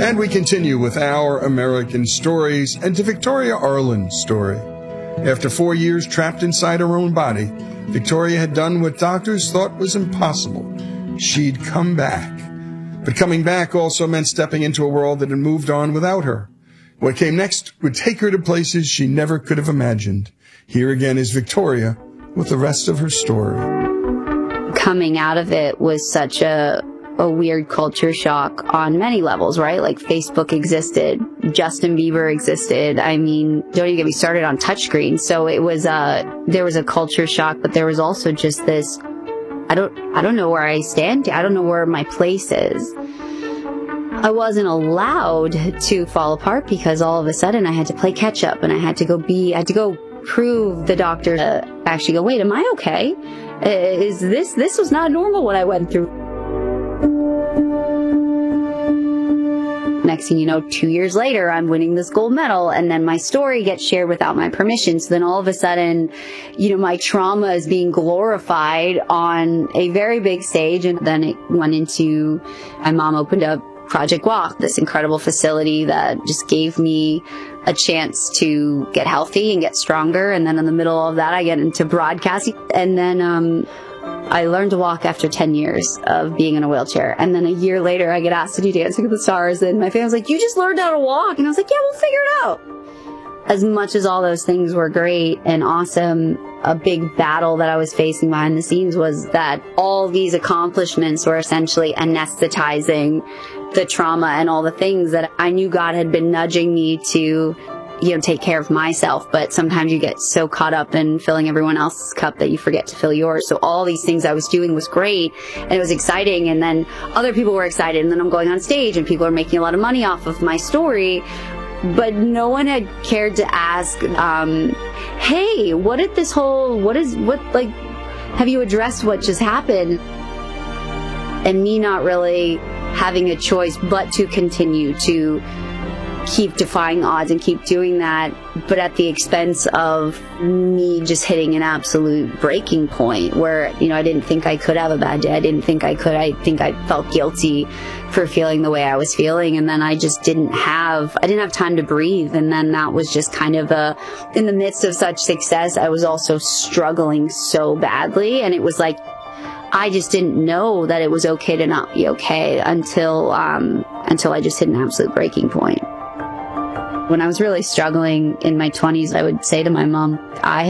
And we continue with our American stories and to Victoria Arlen's story. After 4 years trapped inside her own body, Victoria had done what doctors thought was impossible. She'd come back. But coming back also meant stepping into a world that had moved on without her. What came next would take her to places she never could have imagined. Here again is Victoria with the rest of her story. Coming out of it was such a weird culture shock on many levels, right? Like Facebook existed, Justin Bieber existed. I mean, don't even get me started on touchscreens. So it was there was a culture shock, but there was also just this, I don't know where I stand. I don't know where my place is. I wasn't allowed to fall apart because all of a sudden I had to play catch up and I had to go prove the doctor actually go, wait, am I okay? This was not normal what I went through. Next thing you know, 2 years later, I'm winning this gold medal, and then my story gets shared without my permission. So then all of a sudden, my trauma is being glorified on a very big stage. And then it went into, my mom opened up Project Walk, this incredible facility that just gave me a chance to get healthy and get stronger. And then in the middle of that, I get into broadcasting. And then, I learned to walk after 10 years of being in a wheelchair. And then a year later, I get asked to do Dancing with the Stars. And my family was like, you just learned how to walk. And I was like, yeah, we'll figure it out. As much as all those things were great and awesome, a big battle that I was facing behind the scenes was that all these accomplishments were essentially anesthetizing the trauma and all the things that I knew God had been nudging me to take care of myself, but sometimes you get so caught up in filling everyone else's cup that you forget to fill yours. So all these things I was doing was great and it was exciting, and then other people were excited, and then I'm going on stage and people are making a lot of money off of my story, but no one had cared to ask, hey, have you addressed what just happened? And me not really having a choice but to continue to keep defying odds and keep doing that, but at the expense of me just hitting an absolute breaking point where, I didn't think I could have a bad day. I didn't think I could. I think I felt guilty for feeling the way I was feeling. And then I just didn't have time to breathe. And then that was just kind of in the midst of such success, I was also struggling so badly. And it was like, I just didn't know that it was okay to not be okay until I just hit an absolute breaking point. When I was really struggling in my 20s, I would say to my mom, I